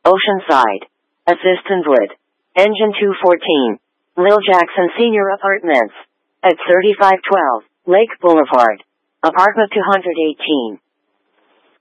Oceanside. Assistant Wood. Engine 214. Lil Jackson Senior Apartments. At 3512 Lake Boulevard. Apartment 218.